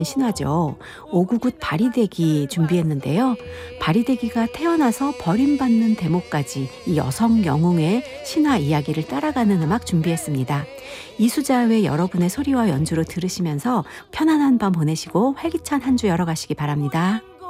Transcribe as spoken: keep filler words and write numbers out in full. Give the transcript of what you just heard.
신화죠. 오구굿 바리대기 준비했는데요. 바리대기가 태어나서 버림받는 대목까지 이 여성 영웅의 신화 이야기를 따라가는 음악 준비했습니다. 이수자의 여러분의 소리와 연주로 들으시면서 편안한 밤 보내시고 활기찬 한 주 열어가시기 바랍니다.